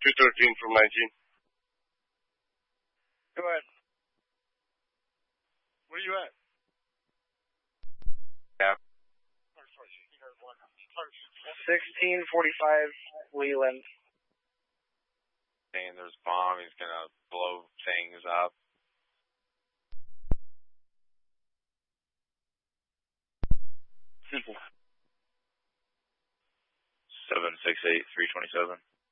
213 from 19. Go ahead. Where are you at? Yeah. 1645 Leland. Saying there's a bomb, he's gonna blow things up. Simple. 768-327.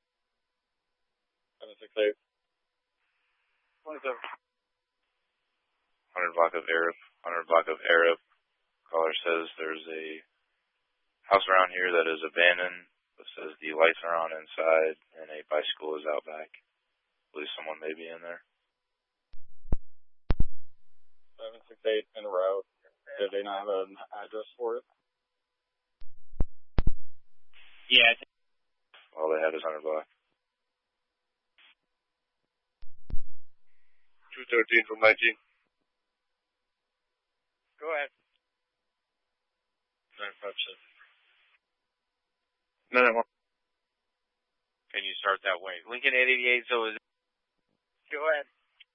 768. 27. 100 block of Arab. 100 block of Arab. Caller says there's a house around here that is abandoned. It says the lights are on inside and a bicycle is out back. I believe someone may be in there. 768 in a row. Did they not have an address for it? Yeah. All they had is 100 block. 213 from 19. Go ahead. 957. No. Can you start that way? Lincoln 888, so is it? Go ahead.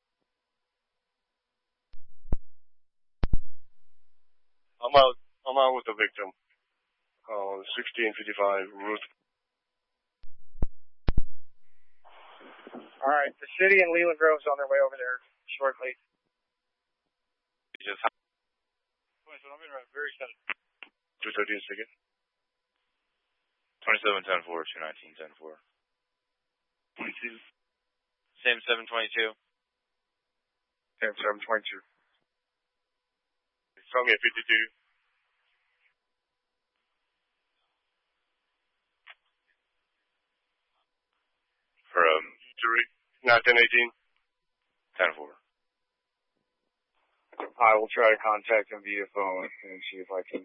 I'm out with the victim. 1655 Ruth. All right. The city and Leland Grove's on their way over there shortly. Just I'm in a very set. 213 second. 27-10-4, 219-10-4. 22. Same 722. Same 722. Tell me at 52. From 1018. 10-4. I will try to contact him via phone and see if I can.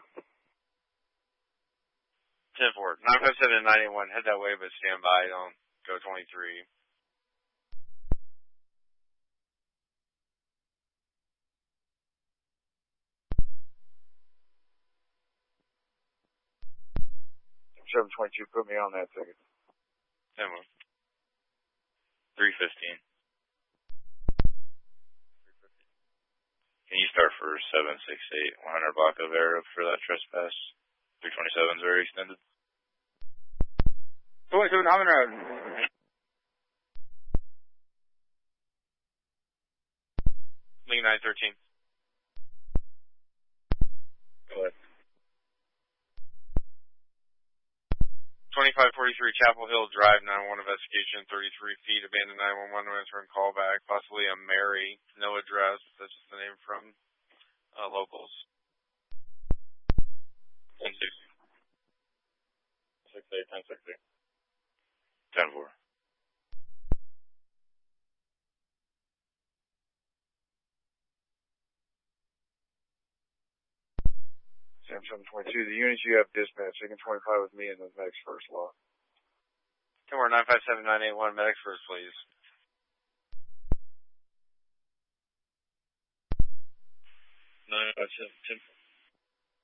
10-4. 957 and 981. Head that way, but stand by. Don't go 23. Seven 722. Put me on that ticket. 10-1. 315. Can you start for 768, 100 block of Arab for that trespass? 327 is very extended. 27 Holman Road. Link 913. Go ahead. 2543 Chapel Hill Drive, 911 investigation, 33 feet, abandoned 911, return call back, possibly a Mary, no address, that's just the name from locals. 10-6. 68, 1060. 10-4. Sam 722. The units you have dispatched, taking 25 with me in the medics first law. 10-4, 957-981, medics first, please. 957, 10-4.